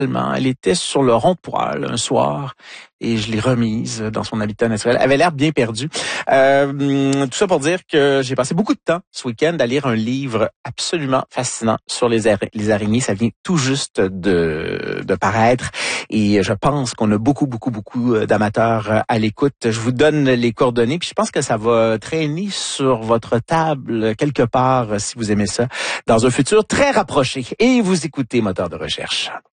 Elle était sur le rond-poil un soir et je l'ai remise dans son habitat naturel. Elle avait l'air bien perdue. Tout ça pour dire que j'ai passé beaucoup de temps ce week-end à lire un livre absolument fascinant sur les araignées. Ça vient tout juste de paraître et je pense qu'on a beaucoup d'amateurs à l'écoute. Je vous donne les coordonnées puis je pense que ça va traîner sur votre table quelque part si vous aimez ça dans un futur très rapproché. Et vous écoutez Moteur de recherche.